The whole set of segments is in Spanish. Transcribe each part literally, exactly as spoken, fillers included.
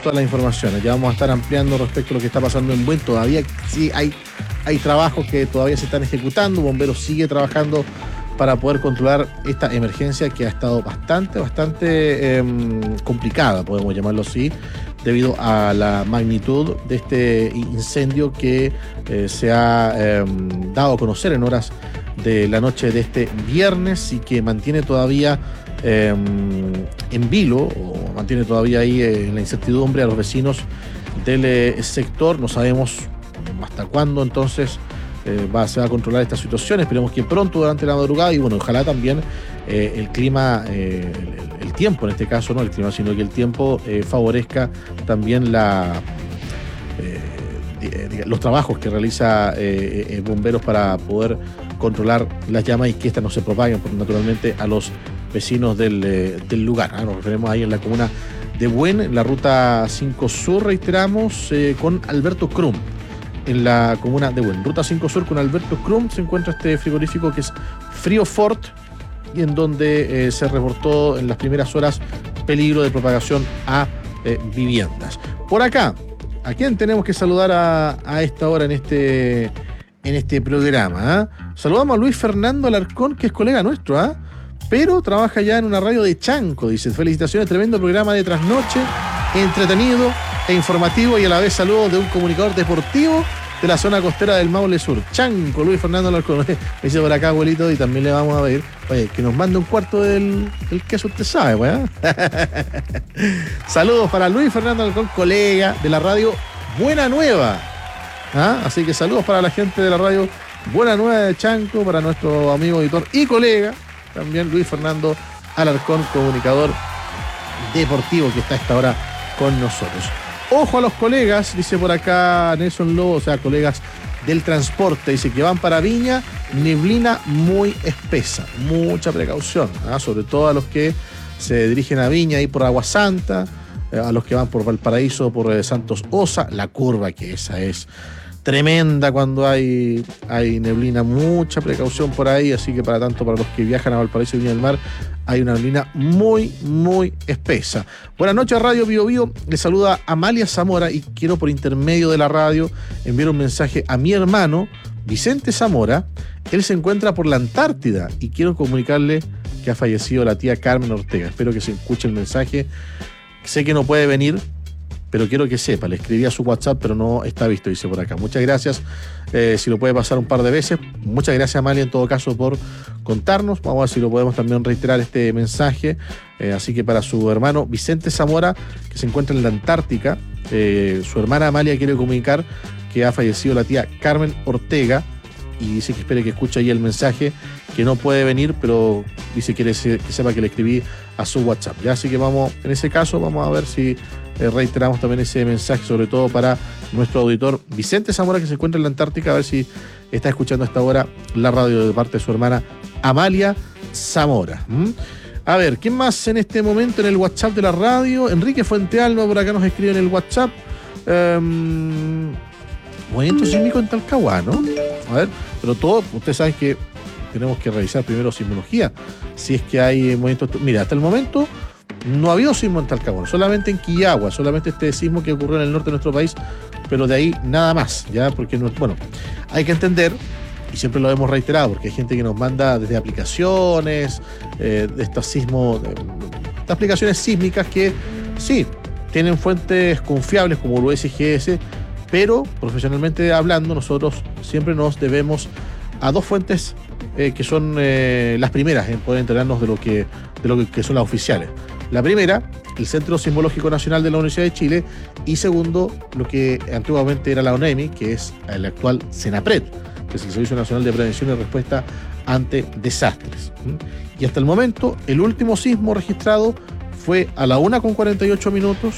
todas las informaciones. Ya vamos a estar ampliando respecto a lo que está pasando en Buin. Todavía sí hay, hay trabajos que todavía se están ejecutando. Bomberos sigue trabajando para poder controlar esta emergencia que ha estado bastante, bastante eh, complicada, podemos llamarlo así, debido a la magnitud de este incendio que eh, se ha eh, dado a conocer en horas de la noche de este viernes y que mantiene todavía eh, en vilo, o mantiene todavía ahí eh, en la incertidumbre a los vecinos del eh, sector. No sabemos hasta cuándo entonces Eh, va, se va a controlar esta situación. Esperemos que pronto durante la madrugada y bueno, ojalá también eh, el clima, eh, el, el tiempo en este caso, no el clima, sino que el tiempo eh, favorezca también la eh, los trabajos que realiza eh, eh, bomberos para poder controlar las llamas y que éstas no se propaguen naturalmente a los vecinos del, eh, del lugar. ¿eh? Nos referimos ahí en la comuna de Buin, en la ruta cinco Sur, reiteramos, eh, con Alberto Krum. En la comuna de Buin, ruta cinco Sur con Alberto Krum, se encuentra este frigorífico que es Frío Fort y en donde eh, se reportó en las primeras horas peligro de propagación a eh, viviendas. Por acá, ¿a quién tenemos que saludar a, a esta hora en este, en este programa? ¿eh? Saludamos a Luis Fernando Alarcón, que es colega nuestro, ¿eh? pero trabaja ya en una radio de Chanco, dice. Felicitaciones, tremendo programa de trasnoche, entretenido e informativo y a la vez saludos de un comunicador deportivo de la zona costera del Maule Sur. Chanco, Luis Fernando Alarcón. Me dice por acá, abuelito, y también le vamos a pedir, oye, que nos mande un cuarto del, del queso, usted sabe, weón. Saludos para Luis Fernando Alarcón, colega de la radio Buena Nueva. ¿Ah? Así que saludos para la gente de la radio Buena Nueva de Chanco, para nuestro amigo editor y colega, también Luis Fernando Alarcón, comunicador deportivo que está a esta hora con nosotros. Ojo a los colegas, dice por acá Nelson Lobo, o sea, colegas del transporte, dice que van para Viña, neblina muy espesa, mucha precaución, ¿eh? Sobre todo a los que se dirigen a Viña y por Agua Santa, eh, a los que van por Valparaíso, por eh, Santos Osa, la curva, que esa es tremenda cuando hay, hay neblina, mucha precaución por ahí, así que para tanto para los que viajan a Valparaíso y Viña del Mar, hay una neblina muy, muy espesa. Buenas noches, Radio Bio Bio. Le saluda Amalia Zamora y quiero por intermedio de la radio enviar un mensaje a mi hermano Vicente Zamora. Él se encuentra por la Antártida y quiero comunicarle que ha fallecido la tía Carmen Ortega. Espero que se escuche el mensaje. Sé que no puede venir, pero quiero que sepa, le escribí a su WhatsApp, pero no está visto, dice por acá. Muchas gracias, eh, si lo puede pasar un par de veces. Muchas gracias, Amalia, en todo caso, por contarnos. Vamos a ver si lo podemos también reiterar este mensaje. Eh, así que para su hermano Vicente Zamora, que se encuentra en la Antártica, eh, su hermana Amalia quiere comunicar que ha fallecido la tía Carmen Ortega y dice que espere que escuche ahí el mensaje, que no puede venir, pero dice que, le, que sepa que le escribí a su WhatsApp. Ya, así que vamos, en ese caso, vamos a ver si eh, reiteramos también ese mensaje, sobre todo para nuestro auditor Vicente Zamora, que se encuentra en la Antártica, a ver si está escuchando a esta hora la radio de parte de su hermana Amalia Zamora. ¿Mm? A ver, ¿quién más en este momento en el WhatsApp de la radio? Enrique Fuentealba por acá nos escribe en el WhatsApp. Um, movimiento sísmico en Talcahuá, ¿no? A ver, pero todo, ustedes saben que tenemos que revisar primero sismología, si es que hay movimientos. Mira, hasta el momento no ha habido sismo en Talcahuano, solamente en Quillagua, solamente este sismo que ocurrió en el norte de nuestro país, pero de ahí nada más, ya, porque no, bueno, hay que entender, y siempre lo hemos reiterado, porque hay gente que nos manda desde aplicaciones, eh, de estos sismos, de, de estas aplicaciones sísmicas que sí, tienen fuentes confiables como el U S G S, pero profesionalmente hablando, nosotros siempre nos debemos a dos fuentes eh, que son eh, las primeras en poder enterarnos de lo que, de lo que, que son las oficiales. La primera, el Centro Sismológico Nacional de la Universidad de Chile, y segundo, lo que antiguamente era la ONEMI, que es el actual CENAPRED, que es el Servicio Nacional de Prevención y Respuesta ante Desastres. Y hasta el momento, el último sismo registrado fue a la una con cuarenta y ocho minutos,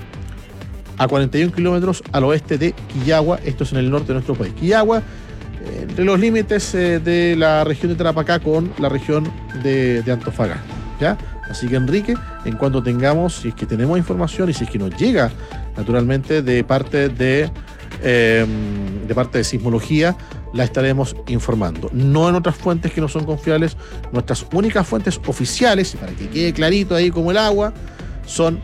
a cuarenta y un kilómetros al oeste de Quillagua, esto es en el norte de nuestro país. Quillagua, entre los límites eh, de la región de Tarapacá con la región de, de Antofagasta, ¿ya? Así que, Enrique, en cuanto tengamos, si es que tenemos información y si es que nos llega, naturalmente, de parte de, eh, de parte de sismología, la estaremos informando. No en otras fuentes que no son confiables. Nuestras únicas fuentes oficiales, y para que quede clarito ahí como el agua, son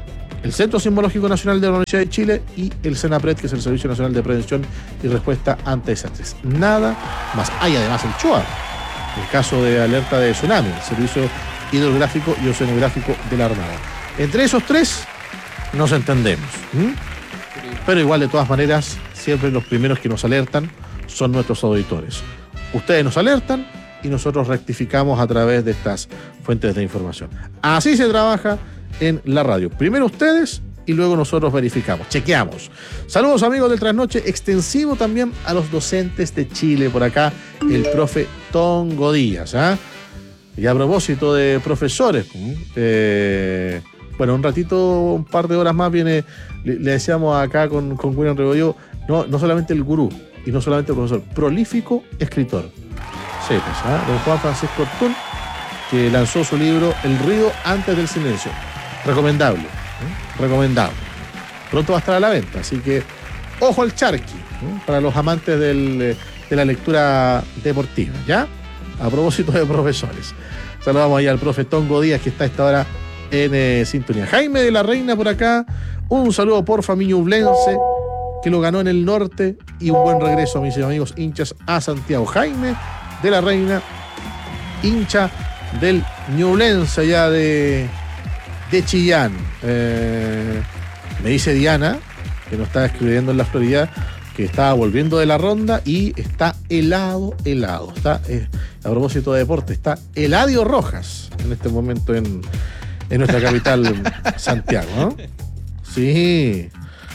el Centro Sismológico Nacional de la Universidad de Chile y el SENAPRED, que es el Servicio Nacional de Prevención y Respuesta ante Desastres. Nada más. Hay además el CHOA, el caso de alerta de tsunami, el Servicio Hidrográfico y Oceanográfico de la Armada. Entre esos tres nos entendemos. ¿Mm? Pero igual, de todas maneras, siempre los primeros que nos alertan son nuestros auditores. Ustedes nos alertan y nosotros rectificamos a través de estas fuentes de información. Así se trabaja en la radio. Primero ustedes y luego nosotros verificamos, chequeamos. Saludos, amigos del Trasnoche, extensivo también a los docentes de Chile. Por acá, el profe Tongo Díaz. ¿eh? Y a propósito de profesores, eh, bueno, un ratito, un par de horas más viene, le, le decíamos acá con, con William Rebolledo, no, no solamente el gurú y no solamente el profesor, prolífico escritor. Sí, pues, ¿eh? Don Juan Francisco Ortún, que lanzó su libro El ruido antes del silencio. Recomendable, ¿eh? recomendable. Pronto va a estar a la venta, así que ojo al charqui, ¿eh? para los amantes del, de la lectura deportiva, ¿ya? A propósito de profesores. Saludamos ahí al profe Tongo Díaz, que está a esta hora en eh, sintonía. Jaime de la Reina por acá, un saludo por familia Ñublense, que lo ganó en el norte, y un buen regreso, mis amigos hinchas, a Santiago. Jaime de la Reina, hincha del Ñublense allá de, de Chillán. Eh, me dice Diana, que nos está escribiendo en la Florida, que estaba volviendo de la ronda y está helado, helado. Está, eh, a propósito de deporte, está Eladio Rojas en este momento en, en nuestra capital, Santiago, ¿no? Sí.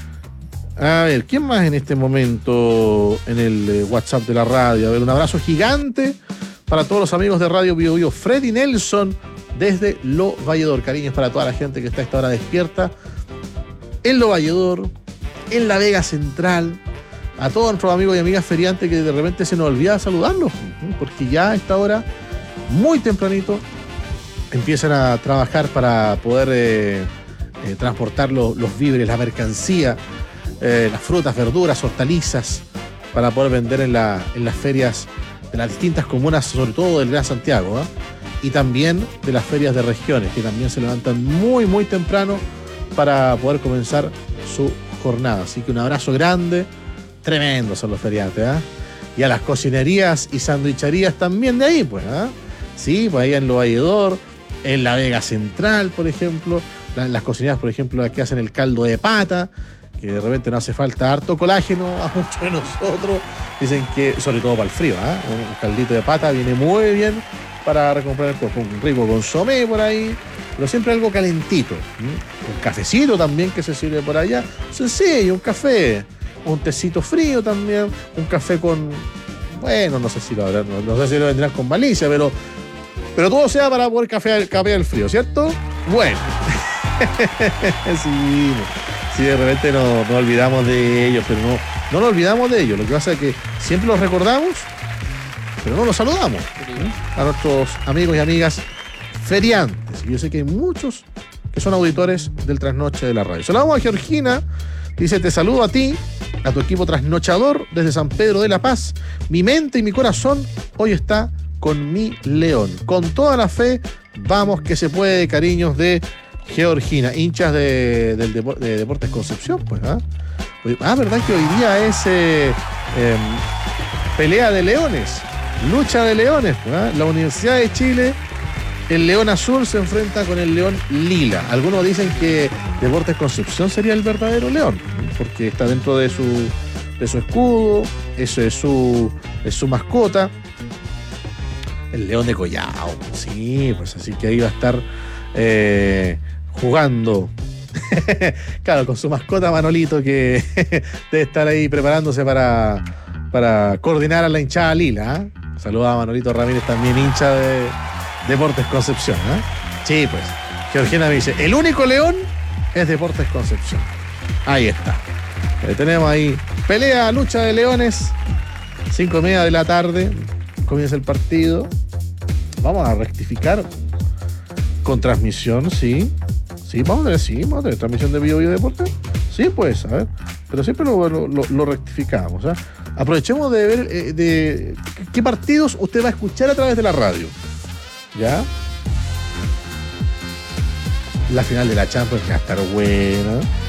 A ver, ¿quién más en este momento en el eh, WhatsApp de la radio? A ver, un abrazo gigante para todos los amigos de Radio Bio Bio. Freddy Nelson desde Lo Valledor. Cariños para toda la gente que está a esta hora despierta en Lo Valledor, en la Vega Central. A todos nuestros amigos y amigas feriantes que de repente se nos olvida saludarlos, porque ya a esta hora, muy tempranito, empiezan a trabajar para poder eh, eh, transportar los, los víveres, la mercancía, eh, las frutas, verduras, hortalizas, para poder vender en, la, en las ferias de las distintas comunas, sobre todo del Gran Santiago, ¿eh? y también de las ferias de regiones, que también se levantan muy, muy temprano para poder comenzar su jornada. Así que un abrazo grande. Tremendos son los feriantes, ¿eh? Y a las cocinerías y sandwicherías también de ahí, pues, ¿eh? Sí, pues ahí en Lo Valledor, en la Vega Central, por ejemplo, las cocinerías, por ejemplo, las que hacen el caldo de pata, que de repente no hace falta harto colágeno a muchos de nosotros. Dicen que, sobre todo para el frío, ¿eh? Un caldito de pata viene muy bien para recomponer el cuerpo. Un rico consomé por ahí, pero siempre algo calentito. ¿eh? Un cafecito también que se sirve por allá. Sencillo, un café. Un tecito frío también, un café con, bueno, no sé si lo habrán, no, no sé si lo vendrán con malicia, pero, pero todo sea para poder café, café al frío, ¿cierto? Bueno. sí, sí, de repente nos no olvidamos de ellos, pero no, no nos olvidamos de ellos. Lo que pasa es que siempre los recordamos, pero no los saludamos. ¿eh? A nuestros amigos y amigas feriantes. Y yo sé que hay muchos que son auditores del Trasnoche de la radio. Saludamos a Georgina. Dice, te saludo a ti, a tu equipo trasnochador desde San Pedro de la Paz. Mi mente y mi corazón hoy está con mi león. Con toda la fe, vamos que se puede, cariños de Georgina. Hinchas de, del Depor- de Deportes Concepción, pues, ¿ah? Ah, ¿verdad que hoy día es eh, eh, pelea de leones? Lucha de leones, pues, ¿ah? La Universidad de Chile, el León Azul se enfrenta con el León Lila. Algunos dicen que Deportes Concepción sería el verdadero león, porque está dentro de su, de su escudo, eso es su, es su mascota. El León de Collao, sí, pues así que ahí va a estar eh, jugando. Claro, con su mascota Manolito, que debe estar ahí preparándose para, para coordinar a la hinchada Lila. ¿eh? Saluda a Manolito Ramírez, también hincha de Deportes Concepción, ¿eh? Sí, pues. Georgina me dice, el único león es Deportes Concepción. Ahí está. Eh, tenemos ahí pelea, lucha de leones. Cinco y media de la tarde. Comienza el partido. Vamos a rectificar con transmisión, sí. Sí, vamos a tener, sí, vamos a tener transmisión de Bio Bio Deportes. Sí, pues, a ver. Pero siempre lo, lo, lo, lo rectificamos, ¿eh? Aprovechemos de ver eh, de qué partidos usted va a escuchar a través de la radio. ¿Ya? la final de la Champions va a estar buena.